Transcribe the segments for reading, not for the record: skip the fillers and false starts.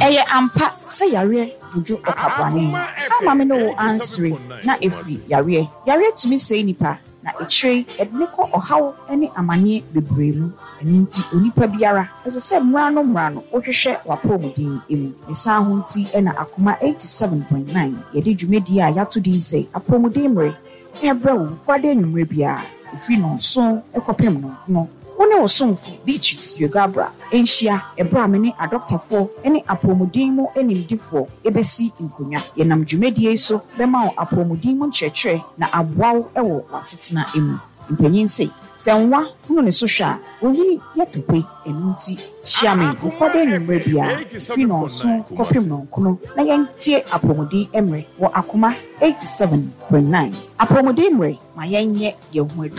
Eye ampa say yare buju okabwane. Ama me no answer na efri yare to me say nipa na echire edneko ohaw ene amane bebremu enti onipa biara ese se mrano wohwehwe wapomodin emu esa ho nti ena akoma 87.9 yede dwumedi a yato din say apomodin mre ebra wo kwade nwumre bia efi no so ekopem no One was soon for beaches, Yogabra, Enshia, a Brahmini, a doctor for any apomodimo, any defo, ebesi in Kunya, Yenam Jumedie so, Bemao apomodimon chetre, na abwao ewo wasitina emu. Impenyin say, Sanwa, no social, only yet to pay a minty, Shaman, who kwade Numbrebia, Fino, so, Copimon, Kuno, Nayan Tie apomodi emre, or Akuma 87.9. Apomodimre, my yang yet your word.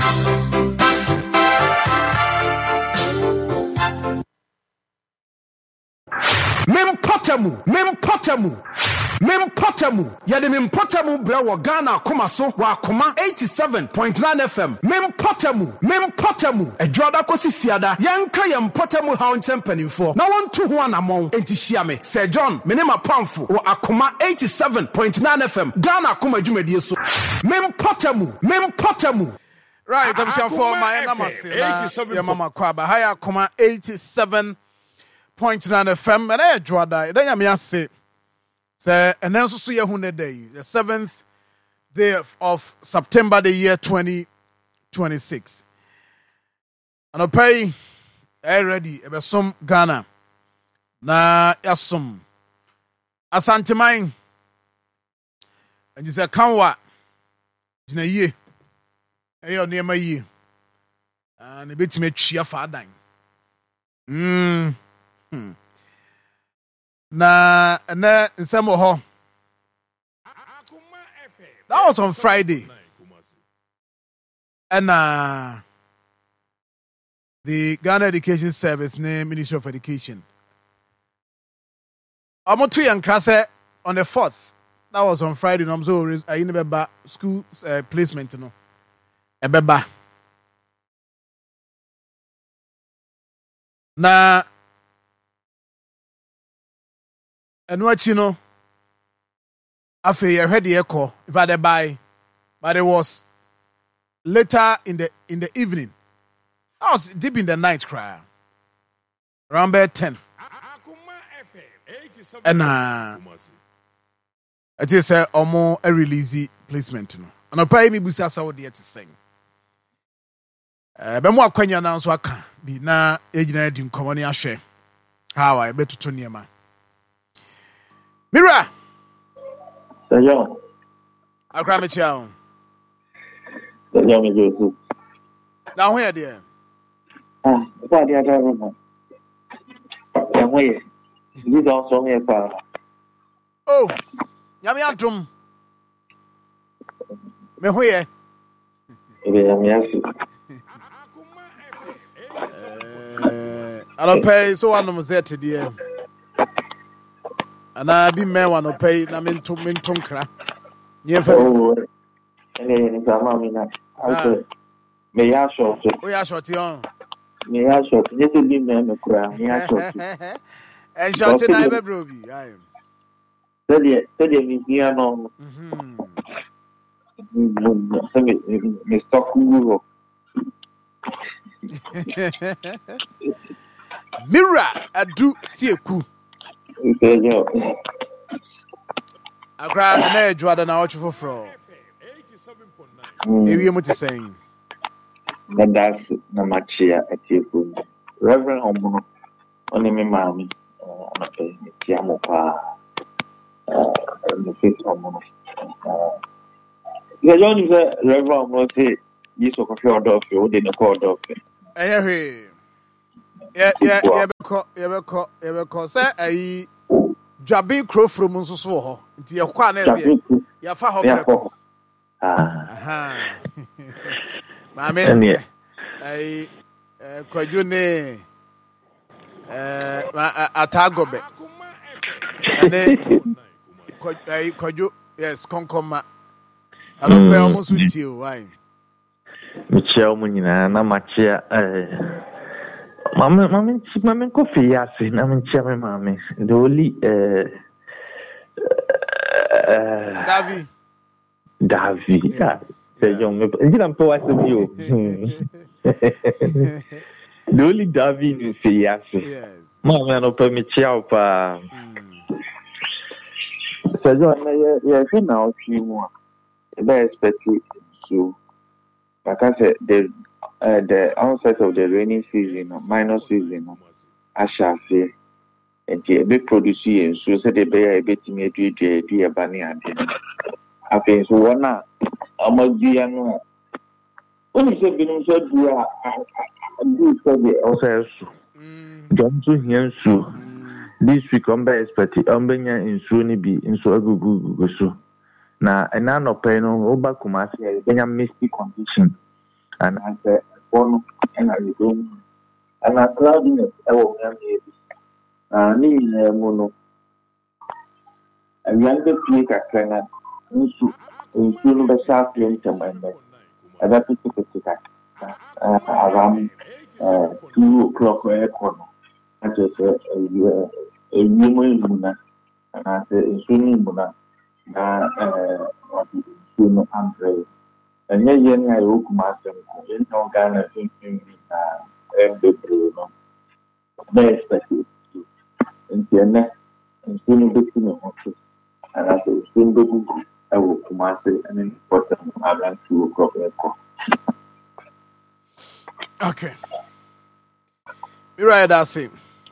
Mempotemu yade mempotemu bra wo Ghana koma so wa koma 87.9 FM mempotemu edwoda kosi fiada yanka ye mpotemu ha onchempanifo na wonto ho anamon enti hia me Sir John me ne mapamfo wo akoma 87.9 FM Ghana koma dwumadie so mempotemu right I'm sure for my namase 87 ya mama kwaba haya koma 87.9 FM and edwoda then ya me ase say, and then so Yahune Day, the 7th day of September, the year 2026. And I pay ready, some Ghana. Na yasum Asante mine. And you say, Kanwa, Jina ye, ayo near my ye, and a bit me chia fadine. Na nsemo ho that was on Friday and the Ghana Education Service name Ministry of Education amotu yankrase on the 4th that was on Friday no so I never school placement no ebeba na and what you know, after you heard the echo, if I buy, but it was later in the evening. I was deep in the night cry. Around bed 10. And I just said almost a release placement. And I pay me busa saw there to sing. But more kwenya na so aka bi na ejina di nkomoni ahwe. How I bet to Tonyama. Mira. Señor. Akrame chiao. Señor me Jesus. Now where there? What dia ta ro. Yang we. Ni do so me pa. Oh. Nyame antum. Me hoye. Ebe nyame asu. I don't pay so one of them today. And I be me one pay na mintum kra. Oh, ni sama mina. Okay. Me ya short. We are short on. Me ya short. Ni te bi me kra. Me ya short. And short na ebe brobi. I am. Tell me here no. Me stock guru. Mira adu tieku. Señor. Akra na edwada na ochu foforo. Ewie mo te saying. That's na machia atieku. Reverend Omono. Oni me mami. Okay, ti amo pa. The faith Omono. Señor ni Reverend Omono say yiso ko fi odo fi o de ne ko odo fi. Ehwe. Yeah, because I Jabi crow from Munsuho. Nti yakwa na ese. Ya fa ho breko. Aha. Mame. Ai kwaju ne atagobe. Ane kwaju yes konkoma. Alope omusu tie why. Michel munyina na machia Mama, coffee, yes, and I'm in Cherry, Mammy. The only Davy. Yeah. The young, I'm twice of you. The only Davy you say, yes. Mamma, no permit chow. So, yes, now, she won't. They expect you. Like I said, the onset of the rainy season, minor season, I shall say, and the big producer, so said the bear a bit me to dear bunny and I think so. One now, I must be an when you said, being said, you are do for the also. Jump to here, so this week, I'm by expect Umbanya in Sony in so a good so. Now, an anno penal, Oba Kumasi, a misty condition. And I said, one and I do, and I cloudiness. Oh, need a mono. And younger peak at Kenya, in soon be sharp into my neck. And that is around 2 o'clock or corner. I just a human, and I said, soon, soon, Andre. And yet, I look master in no Ghana thinking and the Bruno. Very special. And Tiana, and soon be seen office. And I say, soon be I will master and important around 2 o'clock. Okay. You're right, that's it.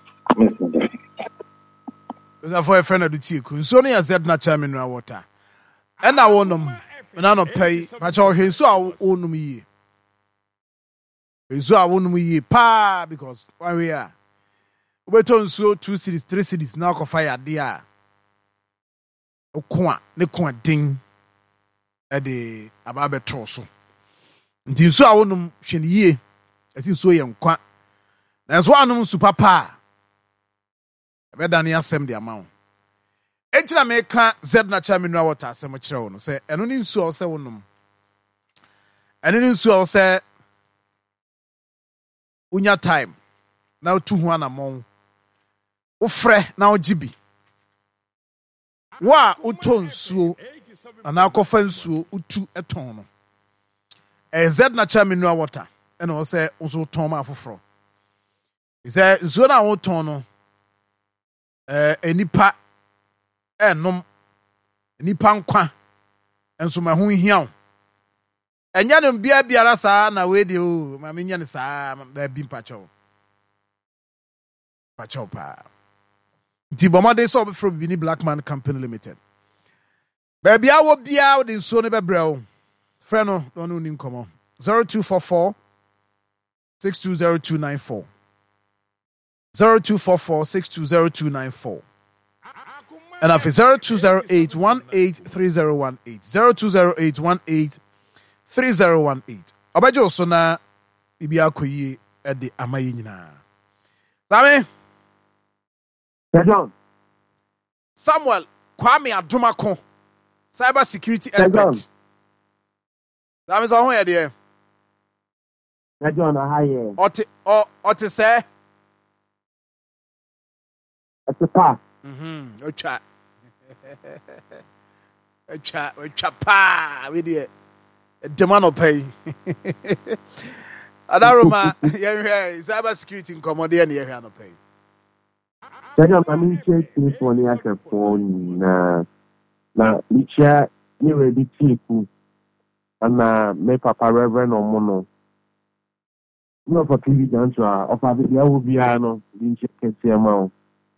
For a friend of the tea, Sony has said not charming water. And I want them. And I don't pay, but I so I own me. So I won't me pa because why we are. We turn so 2 cities, 3 cities now can fire dear. Okwa, ne kwa ding at the ababe trosso. Until so I won't shin ye as you so young qua. There's one super pa. I bet Daniel send the amount. Ejina meka zed na cha minwa water asem kire wo no se eno ni nsu o se wonum eno ni nsu o se unya time na otu hu anamon wo frɛ na ogibi wa oto nsuo ana akɔfa nsuo utu eton no zed na cha minwa water eno o se nso ton ma afoforo se nsuo na wo ton no enipa enom nipa nkwa enso ma ho hia enya no bia biara saa na we de o ma menya ne saa da bi mpacho pa di bomade so from Bini Blackman Company Limited baby awo bia o de so ne bebre o friend no don ni nkomo 0244 620294 0244 620294 and after 0208183018 0208183018 obajo so na bibi akoyi e de amaye nyina Sami John Samuel Kwame Adomako cyber security expert Sami so ho ye de John ahaye ote say Atipa Ocha pa we dey demand pay Adaroma yeah cyber security nkomode na here no pay John mami check this one ya ke phone na licha ni ready tiku ana me papa reverend omono no for TV dance of abia wo bia no din check etiama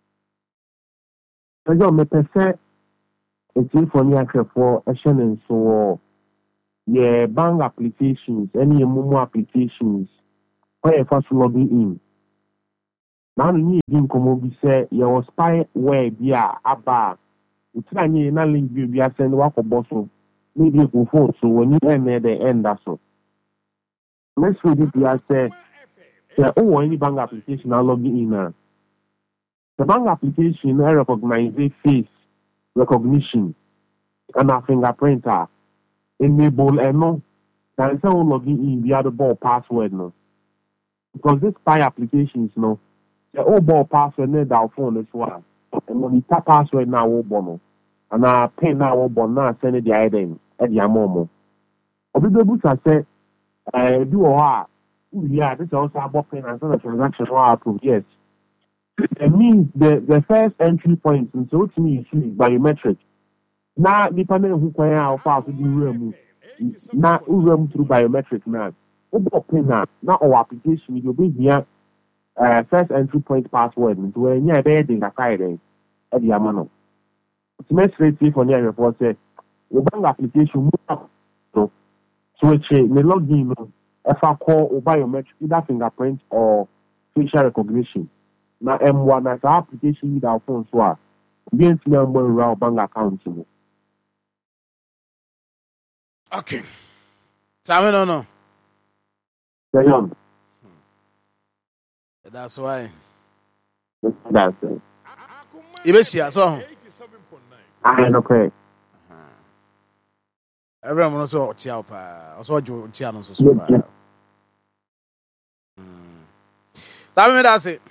John, me pese eti for ni akrefo ehye so ye bank applications any mumu applications where first logging in now ni din komo bi say ye was spyware bia aba utira ni na link bi send wa ko boso ni bi go phone so when you end the end so let's read it bia say any bank application na logging in the bank application recognizes face recognition and a fingerprinter enable no can say login in via the ball password no because this spy applications, the old ball password need our phone as well. And when you tap password now, old bono, and I pay now old bono, now send it the item at the amomo. Obidobu say, do a yeah, this also about paying and send a transaction or approve. Yes, it means the first entry point into to me is biometric. Now, depending on who can how far to do room, now room through biometric now. Obo pay now our application you'll be here. First entry point password into where you are bedding a side at the amano. It's most straight for near report say, your bank application so switch the login if I call or biometric either fingerprint or facial recognition. Now M1 as our application with our phone so against number around bank account. Okay. Sammy no. That's why. That's it. Ibesia so. I know correct. Everyone so chiao pa. Also jo chia no so. Sammy that's it.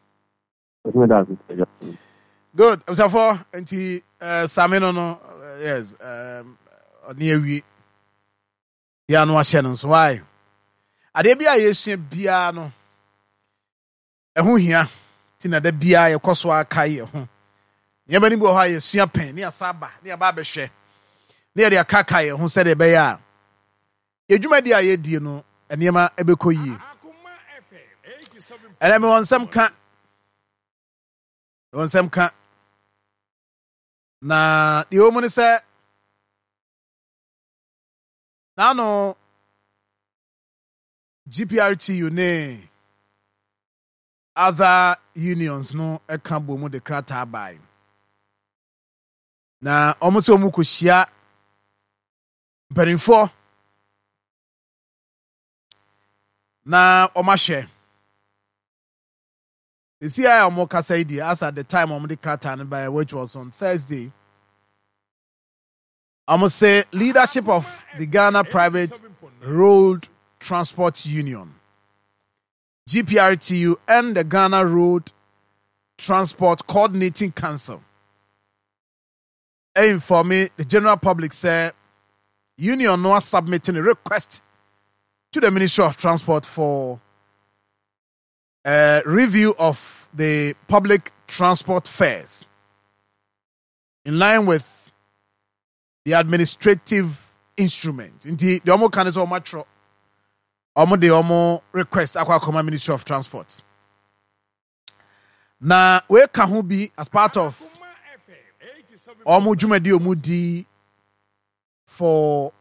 Good. I'm sorry for anti Sammy no yes near we ya no ahye no so why ade bia yesua bia no eho hia ti na da bia ye koso akai eho ye bani bo ha yesua pen ne asaba ne aba behwe ne ye akakai eho se de be ya edwuma dia ye die no enema ebekoyi ene me wonsam ka na de o mu ne se Nano GPRTU ne other unions no ekambo mu de krata by. Na omuso mu kushia mpanimfo na omahwe. The CI omoka said as at the time the krata by which was on Thursday. I must say, leadership of the Ghana Private Road Transport Union, GPRTU, and the Ghana Road Transport Coordinating Council informed the general public say union was submitting a request to the Ministry of Transport for a review of the public transport fares in line with the administrative instrument. Indeed, the Omo can so much Omo the Omo request Aqua Command Ministry of Transport. Na we can be as part of Omo Jumedi Omudi for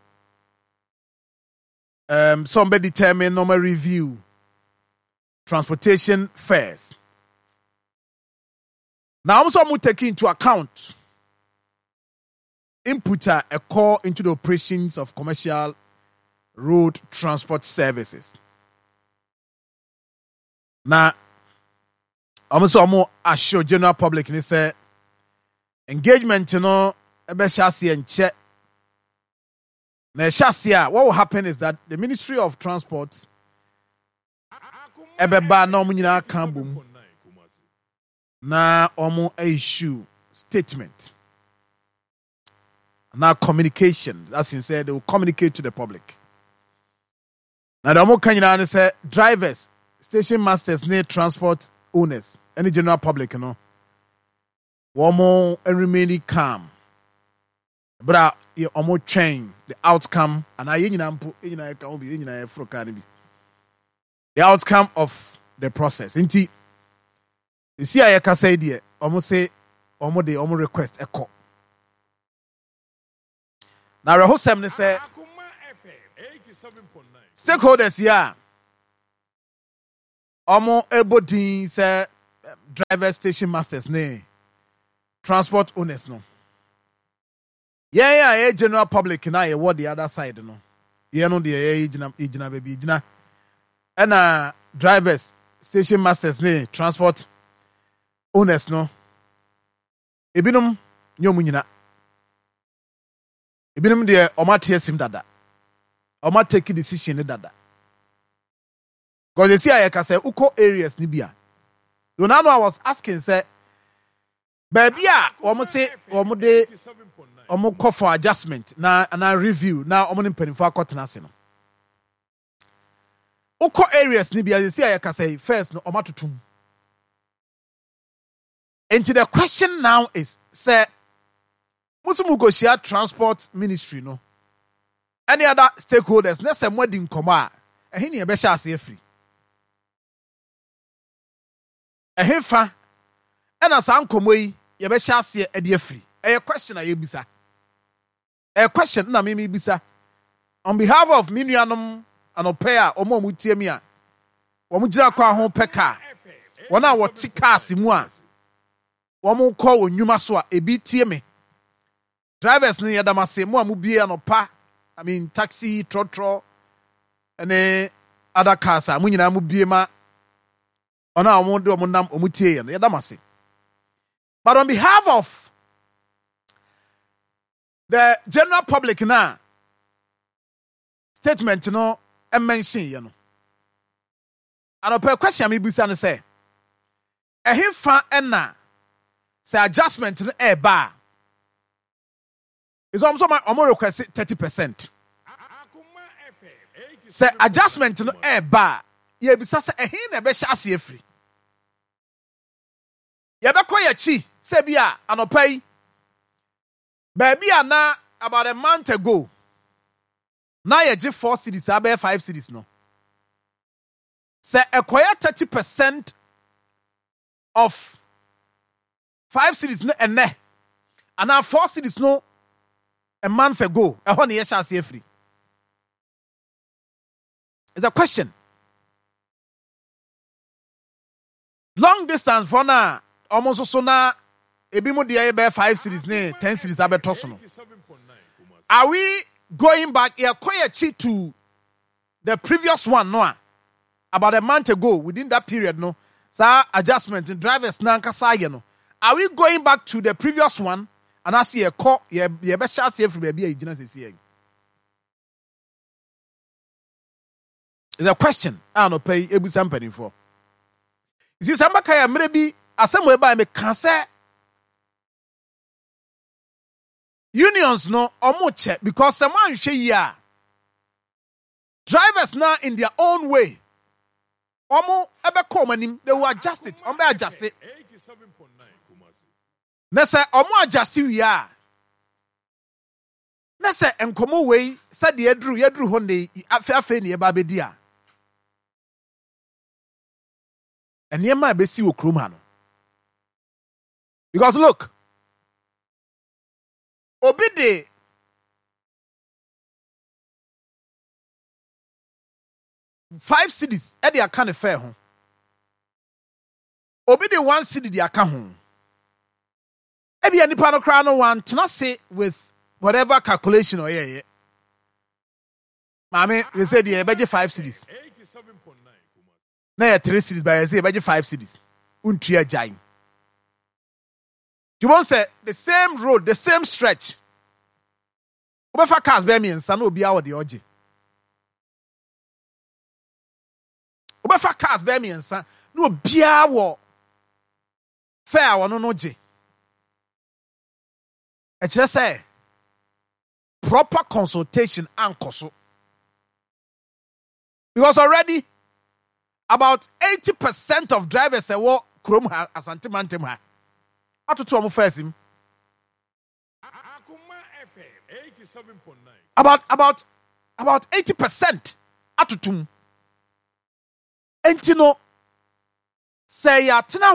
somebody determine normal review transportation fares. Now also I'm taking into account inputter a call into the operations of commercial road transport services. Now, I'm also assure general public and say engagement, ebe chassis and check. Now, chassis, what will happen is that the Ministry of Transport ebe ba na omu nyina kan bom na omu issue statement. Now communication, as in said, they will communicate to the public. Now the more can say drivers, station masters, need transport owners, any general public, one more and remaining calm. But you almost train the outcome, and the outcome of the process. Inti, you see, I can say there, almost say, almost request a call. Now, Rahosem say stakeholders here, Omo Ebodin say driver station masters ne transport owners no. Yeah, general public na ye what the other side no. Yeah, no the ejina baby ejina. And drivers station masters ne transport owners no. Ebinom nyomu nyina. Ibinum de oma tie sim dada. Oma take decision dada. Because they see I can say uko areas nibia. You know I was asking say baby omo say omo de omo call for adjustment na review na omo ni penifo akotena se no. Uko areas nibia they see I can say first no omo tutum. And the question now is say Musumu go share transport ministry no. Any other stakeholders na say wedding koma ehin ye be sha ase free. Ehefa ena san komo yi ye be sha ase e de free. A question na ye bisa. A question na me bisa. On behalf of Minuanom Anopea omo mu tie mi a wo mu gira kwa ho peka. Wona wo tikasi mu a wo mu call onwuma so a ebi tie me. Drivers ni yadamase mo amu bie anopa. I mean taxi, trotro, and other cars. Mu nyina mu bie ma ona omo de omo nam omu tie ye yadamase. But on behalf of the general public na statement no e mention ye no. Anopa question me bisa ne say ehemfa enna say adjustment no e ba. It's almost my request 30%. Say adjustment no eba. Ye bisa say ehin na be sha ase free. Ye be koye chi say bia anopai. Baby na about a month ago. Now ye give 4 cities, abe 5 cities no. Say acquire 30% of 5 cities no ene. And now 4 cities no a month ago, a honey shall see free. It's a question. Long distance for now, almost so now, a bimo the 5 cities, 10 cities, abe tosono. Are we going back here quite to the previous one? No, about a month ago, within that period, no, so adjustment in drivers nankasa, no. Are we going back to the previous one? And I see a call, ye be sha see free baby agents here. It's a question. I no pay ebu something for. You see, somebody can maybe asem by me can say unions no omo check because someone share ya drivers now in their own way. Omo ebe come anim they will adjust it. Omo adjust it. Nese omo adjust wi a nese enkomo wei said yedru honde afi ne ba bedi a enema be si wo krom ha no because look obi de five cities e dey aka ne fair ho obi de 1 city dey aka ho. Ebi any no kra no one cannot say with whatever calculation or yeah. Mami, they said the budget 5 cities. 87.9. Na 3 cities by say budget 5 cities. Untia jai. You won't say the same road, the same stretch. Obefa cars be me nsa na obi awo de oje. Obefa cars be me nsa na obi awo fair wono no je. It's say proper consultation and koso. Because already about 80% of drivers say what Chrome has antimantem ha. Atutu omo first him. About 80% atutum. Entino say ya tena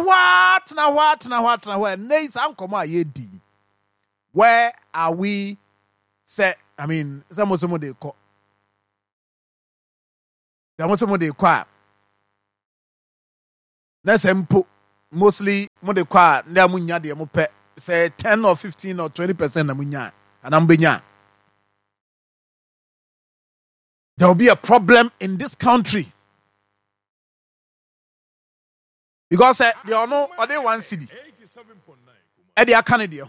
wa nei san komo ayedi. Where are we set? I mean, some they call. Some they call. Let's mostly what they call. They munya they mupe say 10 or 15 or 20% na munya and ambenya. There will be a problem in this country because they are no or they 1 city. 87.9. And they are Canadian.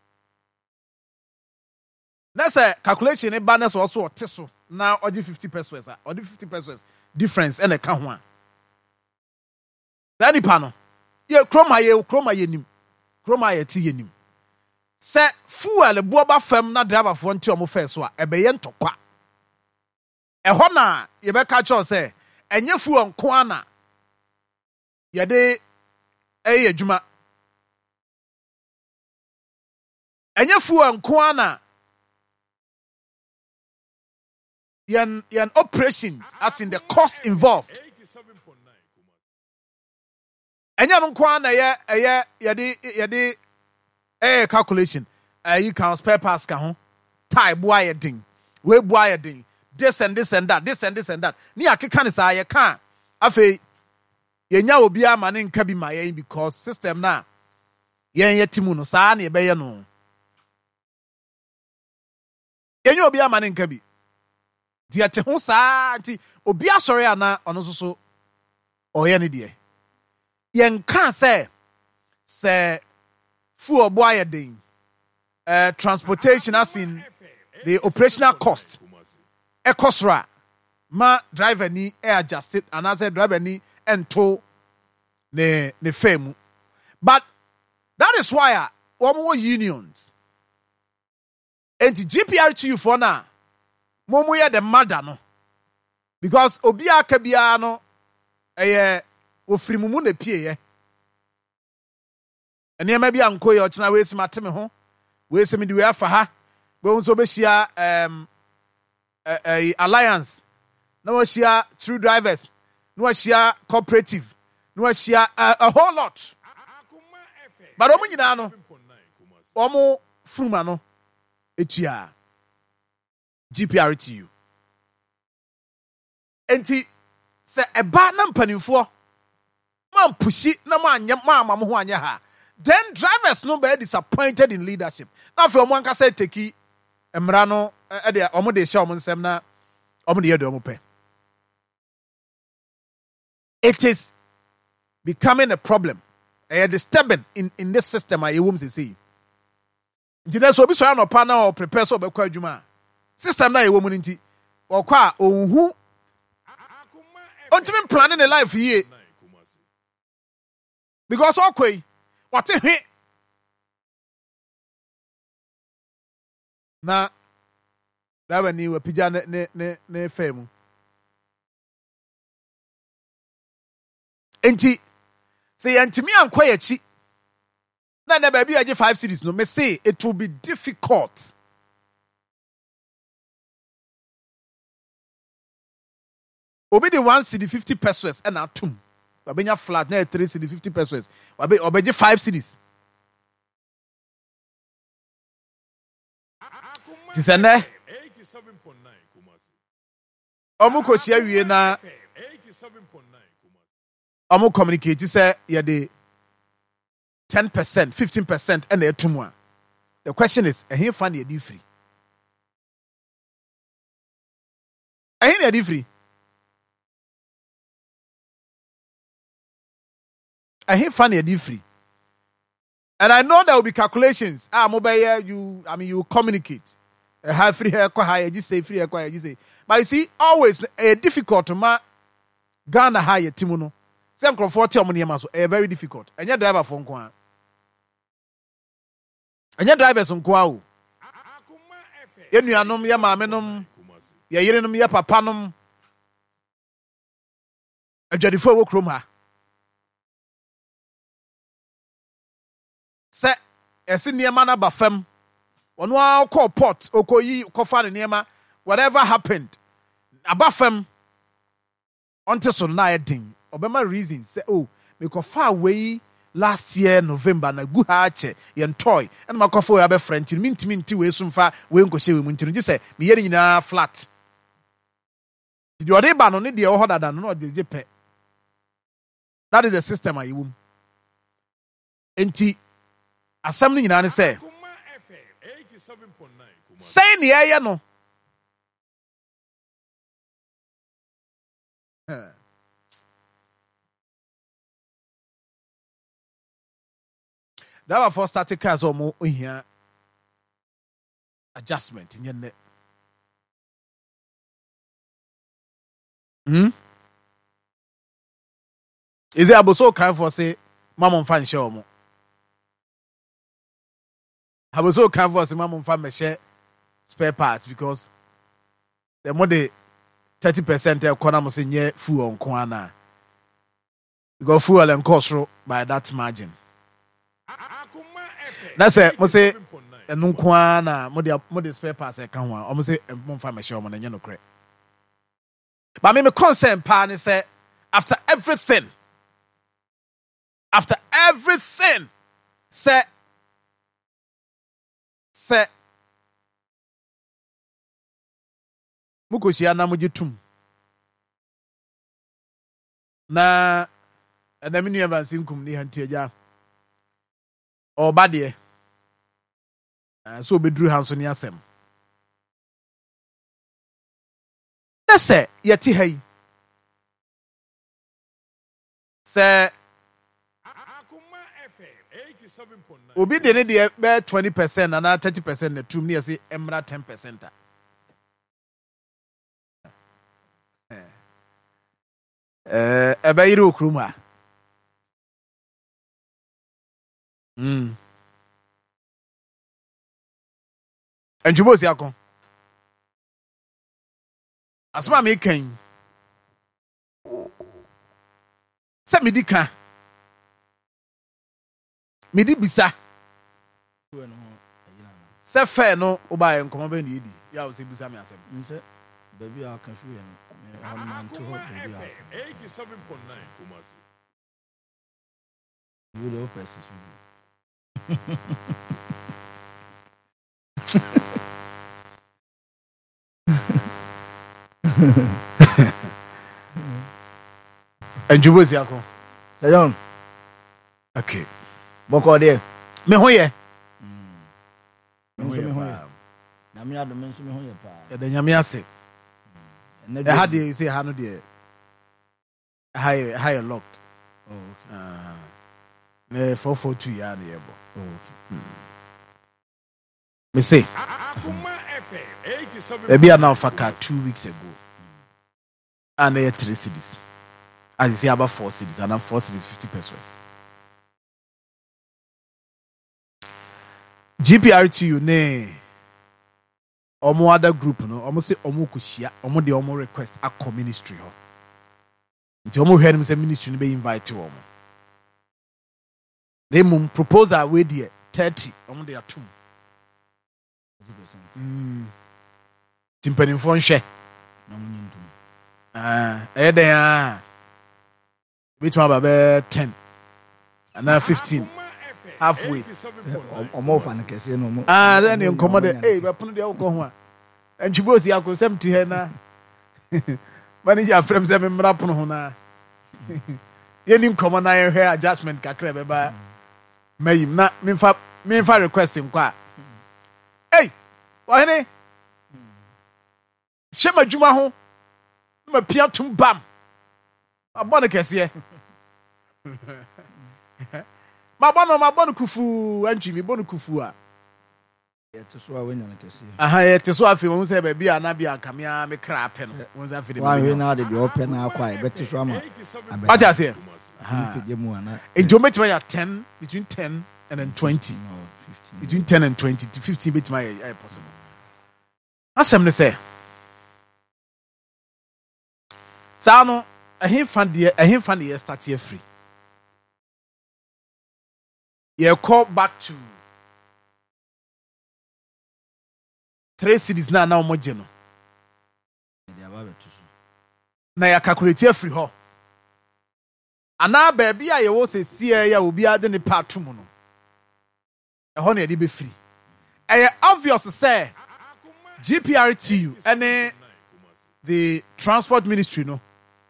That's a calculation. A balance also teso now or 50 pesos or 50 pesos difference and a count one. That nipa no. Ye kroma ye nim. Kroma ye ti ye nim. Se fuel bo ba fam na driver fo nti omo fe so a ebeye ntokwa. Eho na ye be ka cho se enye fuel nko ana ye de eye adwuma. Enye fuel nko ana yen operations as in the cost involved. Enye no nko ana ye de calculation. You can spare parts ka ho. Tie boy ding. We boy ding. This and that. This and that. Ni akeka ne sa ye ka. Afei ye nya obi ama ne nka bi ma ye because system na ye yetimu no sa na ye be ye no. Ye nya obi ama ne nka bi. Dia te ho sa nti obi asori ana ono so oye ne de. Ye nka se fuel boy ding. Transportation as in the operational cost. Ekosra ma driver ni adjusted and as a driver ni ento ne fame. But that is why more unions and GPRTU for now momo ya the mother no because obia kabia no ofirimumu na pie ye ene ma bia nko ye ochina we si mateme ho we se mi di we afa ha we nso be shia alliance na we shia true drivers na we shia cooperative na we shia a whole lot but omo nyina no omo furuma no etua GPRTU enti se eba na mpanimfo man pushi na man ho anya ha. Then drivers no be disappointed in leadership. Now for omo anka say teki emra no de omo de hye omo nsem na omo de yedo omo pe. It is becoming a problem. A disturbing in this system I wom say. Nti so bi so na pa na o prepare so be kwa adwuma. System na yewom nti okwa onhu ontimi planning a life here. Because okay, what he na dawe ni we pija ne femu. Enti say antimi ankwa yachi na baby aje 5 cities no me say it will be difficult. Obi the 1 city 50 pesos and atum. Wabenya flat na 3 city 50 pesos. Obeje 5 cities. Tisene 87.9 Kumasi. Omu kosia wie na 87.9 Kumasi. Omu communicate say ye de 10%, 15% and etumwa. The question is, here fan ye di free. Here di free. And he funny a free. And I know there will be calculations. Mobile you communicate. Have free hair, just say free hair, just say. But you see, always a difficult to ma Ghana higher Timono. Some comfort a very difficult. And your driver phone kwa. And your drivers on kwa. Yenuanom ya mamenom ya yerenom ya papanom. Adwadifo wo krom ha. Se esi niema na bafam ono a call port okoyi kofa ne niema whatever happened abafam until so na edin obema reason say oh me kofa we last year November na gu ha che ye toy and ma kofa we be friend ntimi nti we sumfa we nkose we munti no say me yere nyina flat di ode ba no ne de ho dada no de pe. That is the system I wum enti asam ni nyina ne say say ne ye no that was for static cars or more here adjustment in your net. Is it able so kind for say Mamma fan show mo? I was so kind for say Mamma fan me share spare parts because the more the 30% economy say nye fuel on kwana. Because fuel and cost by that margin. That's it. Mo say enu kwana mo the spare parts e kan ho. Mo say mo fa me share mo na nye no kre. But me concern pa ni say after everything say mukosia na mujitum na minu evansin kum ni hantiaja obade so bedru hanso ni asem na se yeti hai se obi de ne de be 20% and 30% na tum ne say emra 10%. Ebe iri okruma. Enjubo si akon. Asma me kan. Se me di kan. Me di bisa. Se fe no oba en komo be ni di. Ya o se bisa me asem. Nse baby a kan fi en. 87.9 Kumasi. You know person. Enjubo si akon. Sayon. Okay. Boko de. Me ho ye. Me ho ye. Na me ado me nso me ho ye pa. E da nyame ase. E had you say how no there. High locked. Oh, okay. 442 ya na yebo. Oh, okay. Me say. Maybe I now faka 2 weeks ago. And 3 cities. As you say about 4 cities, and 4 cities 50 pesos. GPRTU ne omo other group no omo say omo kushia omo de omo request akọ ministry ho. Nti omo hwe nim say ministry no be invite omo. They mum proposal we there 30 omo de atum. Timpani fo nhwe. Na munyintum. Eden which one about 10 and now 15 halfway. Omo fa na kese no mo. Then you come there we put the alcohol ho. And you go see akọ 70 here na. Manager frame say me mra pono ho na. Ye nim come na ye hair adjustment kakra be ba. Mayim na me fa request him kwa. Hey, wahene. Shema juma ho. Ma pia tum bam. Abone kese. Mabano kufu antwi mi bonu kufu a. Yete so a wenya na kese. Yete so afi mo say ba bia na bia kamia me kra pe no. Won say afi de. Wa we na de open na akwa e bete so ama. What you say? Mu ana. Into bet my 10 between 10 and then 20. No, 15. Between 10 and 20 to 15 bet my possible. Asem ne say. Sa no a fan the start here free. You call back to 3 cities now mo no. Na ya calculate free ho. Ana baby a ye wo se sie ya obi ade ne part mu no. E ho na ye be free. E obvious say GPRTU and the transport ministry no.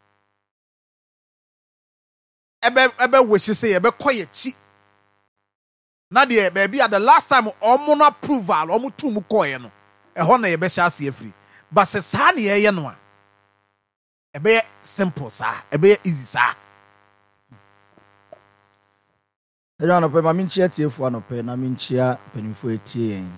Ebe wish say ebe koye chi. Na de baby at the last time omo no approval omo tu mu koye no. E ho na ye be sha se free. But se sa na ye no a. Ebe simple sa, ebe easy sa. Eja no pe ma minchia tiefo no pe na minchia penifo etie en.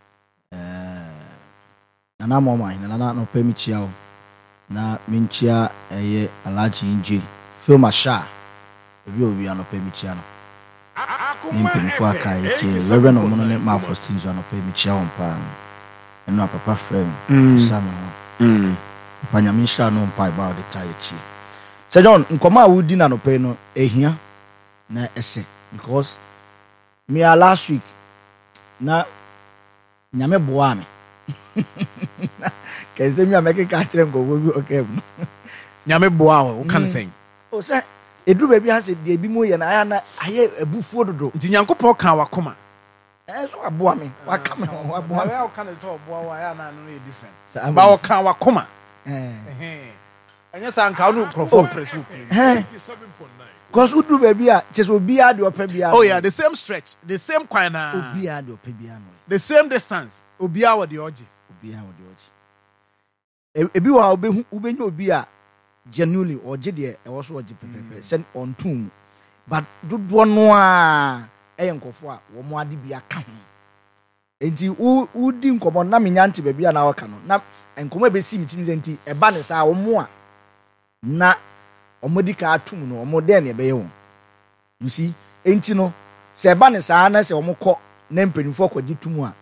Na mama na no pe michia o. Na minchia eye Alhaji Nje. Film Asha obi anɔpɛ mi chia no ni mpanyinfo aka yɛtie reverend ɔmo no ne ma for sins anɔpɛ mi chia wɔn paa ɛno a papa frɛ me sama ho panyame nhyira no mpa about the tie yɛtie sɛ John nkɔmɔ a wodi na anɔpɛ no ehia na ɛsɛ because me last week na nyame boa me kɛse mi amɛkeka kyerɛ nkɔmɔ bi ɔkɛm nyame boa wo kan sɛn o sɛ eduru baabi ha sɛ deɛ bi mu yɛ na ayɛ abufuo dodo nti nyankopɔn kan wakoma so aboa me waka me aboa me wa kan sɛ ɔboa wo ayɛ na no yɛ different ba wo kan wakoma ɛnyɛ sa nka no krɔfo press wo because uduru baabi a kyɛ sɛ obi a de ɔpɛ bia oh yeah the same stretch the same kwan na obi a de ɔpɛ bia no the same distance obi a wo de ɔgye ebi wa wobɛnya obi a genuinely ɔgye deɛ ɛwɔ so ɔgye pɛpɛpɛ sɛ ɔntum but dodoɔ no a ɛyɛ nkɔfo a wɔn ade bi aka ho enti wodi nkɔmɔ na menya nte baabi a na wɔka no na nkɔmɔ ebesi mi tim sɛ nti ɛba ne saa wɔn a na wɔn di ka atum no wɔn dɛn na ɛbɛyɛ wɔn you see enti no sɛ ɛba ne saa na sɛ wɔn kɔ na mpanyinfoɔ kɔgye tum a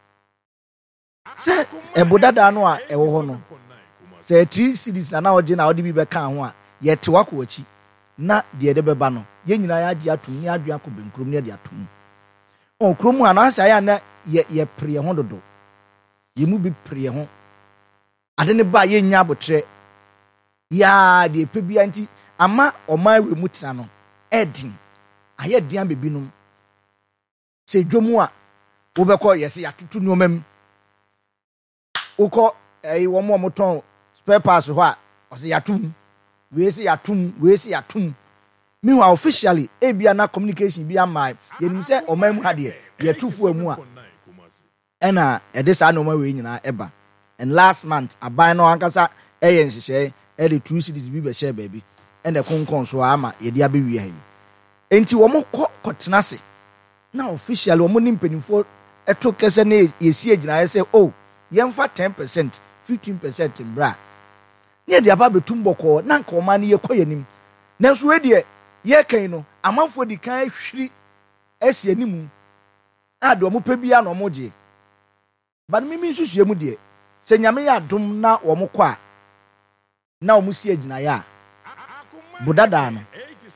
sɛ ɛbo dada no a ɛwɔ hɔ no sɛ 3 cities na ɔgye na ɔde bi bɛka ho a yɛte wakɔ akyi na deɛ de bɛba no yɛn nyinaa yɛagye atum ne adua akɔ benkurom ne yɛde atum kurom a na asɛ ayɛ na yɛpere ho dodo yɛmu bi pere ho ade ne ba yɛnya abotrɛ yaa deɛ pɛ bia nti ama ɔman wɔ mu tena no ɛdin ayɛ dian bebinom sɛ dwomu a wobɛkɔ yɛsɛ yɛatoto nneɔma mu wokɔ wɔn a wɔtɔn spare parts hɔ a ɔsɛ yɛatom wei sɛ yɛatom meanwhile officially ebia na communication bi ama yɛnim sɛ ɔman mu ha deɛ yɛtufo mu a ɛna ɛde saa na ɔman wei nyinaa ɛba and last month aban no ankasa ɛyɛ nhyehyɛ ɛde 2 cities bi bɛhyɛ baabi ɛna konkɔn so ama yɛde abɛwie ha yi enti wɔn kɔtena se na officially wɔn ne mpanimfoɔ ɛto kɛsɛ na yɛsi agyinaeɛ sɛ oh yɛmfa 10% 15% mbra ne de aba betum bɔkɔ na nka ɔman ne yɛkɔ yɛnim nanso we deɛ yɛkan no amanfoɔ di kan ahwiri asi anim a de ɔmo pɛ bia na ɔmo gye ba no mimi nsusue mu deɛ sɛ nyame yɛ adom na ɔmo kɔ a na ɔmo si agyinaeɛ a bodada no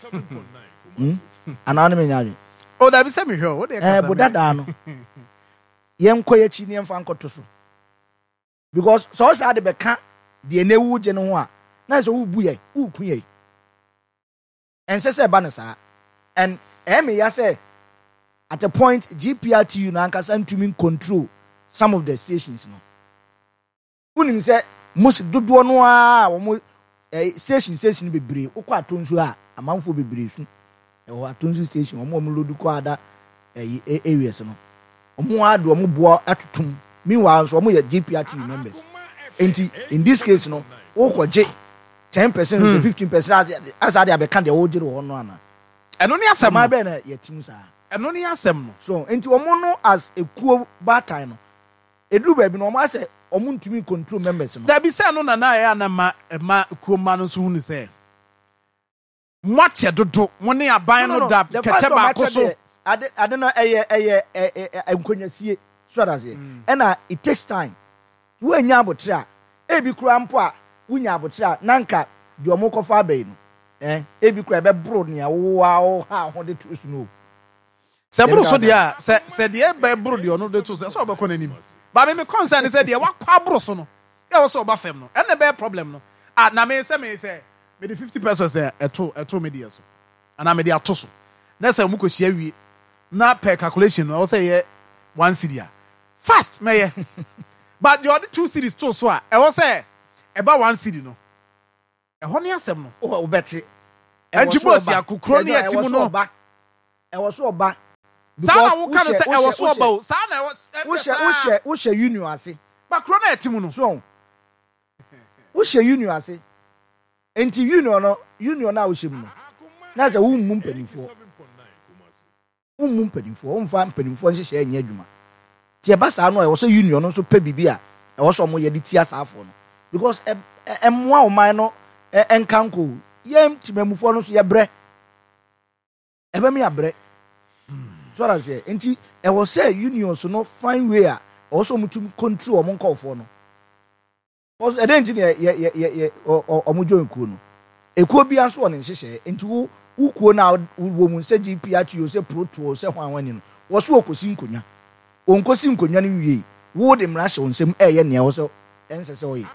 anaa ne menyawe o da bi sɛ me hwɛ o de ka bodada no yɛnkɔ yɛkyi ne yɛmfa nkɔto so because sɛ ɔsa de bɛka deɛ na ewu gye no ho a na sɛ wobu yɛ woku yɛ ɛnsɛ sɛ ɛba no saa and ɛmi ya sɛ at a point GPRTU na ankasa ntumi control some of the stations no wonim sɛ most dodoɔ no a wɔn station bebree wokɔ atonso a amanfoɔ bebree so ɛwɔ atonso station wɔn lodu kɔ ada areas no wɔn ado wɔn boa atotom meanwhile nso wɔn yɛ GPRTU members enti in this case no wokɔgye 10% 15% asa de abɛka deɛ wɔgye wɔ no ana ɛno ne asɛm ma bɛ na yɛtim saa ɛno ne asɛm no so enti wɔn no as ekuo baatan no eduru baabi no wɔn asɛ wɔn ntumi control members no dabi sɛ no na ayɛ anama ma kuoma no nso hu ne sɛ moakyɛ dodo mo ne aban no da kɛtɛ baako so ade no ɛyɛ nkonyasie so adaseɛ ɛna it takes time woanya abotre a ebi kura mpo a wonya abotre a nanka deɛ ɔmo kɔfa abɛyi no ebi kura ɛbɛboro nea wo ha ho de to so no sɛ boro so deɛ a sɛ deɛ ɛbɛboro deɛ ɔno de to so ɛsɛ ɔbɛkɔ n'anim ba me concern sɛ deɛ wakɔ aboro so no yɛ wɔ sɛ ɔba fam no ɛna ɛbɛyɛ problem no na me sɛ me de 50% sɛ ɛto me deɛ so ana me de ato so na sɛ mo kɔhyia wie na per calculation no ɛwɔ sɛ yɛ 1 cedi a fast mɛyɛ but the other 2 cities to so a ɛwɔ sɛ ɛba 1 cedi no ɛhɔ ne asɛm no o bɛte ɛntibosi akokro ne yɛtimu no ɛwɔ so ɔba saa na woka no sɛ ɛwɔ so ɔba o saa na wohyɛ union ase ba kro na yɛtimu no so wohyɛ union ase enti union na wohyɛ mu no na sɛ wommu mpanimfoɔ womfa mpanimfoɔ nhyehyɛ ɛnyɛ adwuma tie ba saa no ɛwɔ sɛ union no nso pɛ bibi a ɛwɔ sɛ ɔmo yɛ de tia saafo no because ɛmmoa ɔman no ɛnkanko yɛn timamufoɔ no nso yɛbrɛ ebe me abre so that say enti e was say unions no find way a also mutum control o mon call for no cause e dey ye omo join ku no ekuo bia so on nhyehyɛ enti wo kuo na wo mu se GPH yo se proto se hwan wani no wo so okosi nkonya onkosi nkonya no wie wo de mra hye onsem eye ne wo so ense se oyi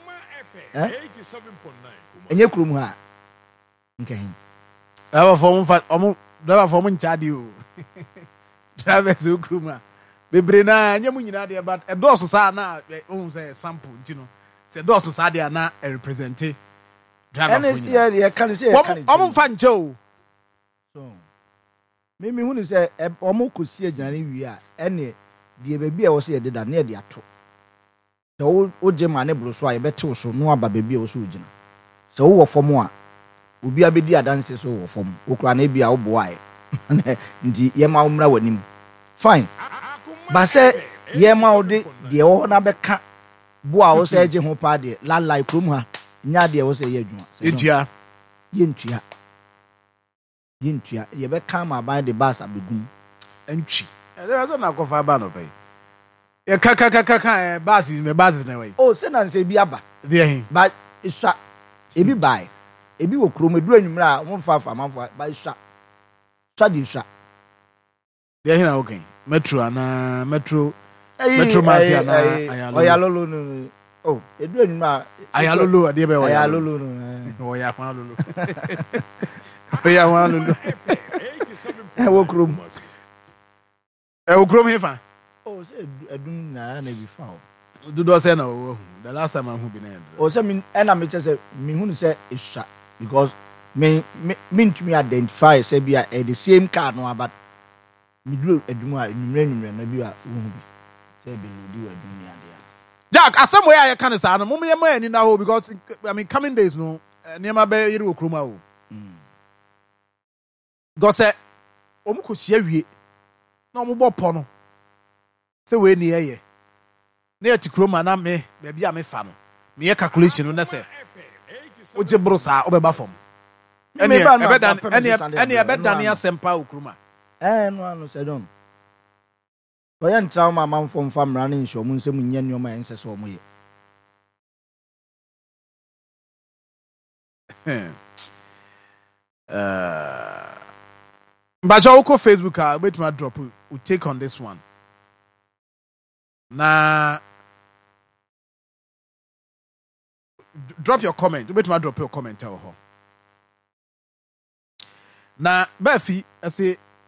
enye kurom ha nkahin aba fo mo fa omo driver fo mo nchade o driver so kurom ha bebre na anya mu nyina de but edoso sa na ohun say sample ntino se edoso sa de na represent driver fo nyina ya kan say ya kan omo fa nche o so me hu ni say omo kosi agyane wi a ene de bebi a wo se yede da na de ato so wo je ma ne bro so a ye betew so no aba bebi a wo so gina so wo fom a obi abedi adanse so wo fom wo kra na bia wo boae ndi ye ma umra wanim fine ba se ye ma wo de wo na beka bo a wo se je ho pa de la lai krom ha nya de wo se ye adwuma entua yentua ye beka ma ban de bas abegum entwi there so na kofa ba no pay ye kaka bas na way oh se na nse bi aba there ba iswa ebi bai ebi wo krom edu anwumra mo fa manfo ba iswa di iswa there na okay metro masi ana ayalolo no oh edu anwumra ayalolo ade be ayalolo no oya kwa lolo oya wa lolo wo krom hefa oh se edun na bi fa o do say na wo the last time I hu bi na o se me na me say me hu say iswa because me ntumi identify say bia the same car no but me do edum a nwumre na bi a wo hu bi say be lodi wa dunia dia Jack asem way I can say no mo me ani na ho because I mean coming days no niam be yiri okroma o go say omu kosi awie na omu bo po no say we ni eye na eti kroma na me be bia me fa no me ye calculation no na say o je brosa o be ba fom eni ebedan asempa okroma no anu say don so yan trauma man fom famra na nsho mu nsem nya nyoma ense so mo ye but you go Facebook wait my drop we take on this one na drop your comment wait my drop your comment ho na Befi I say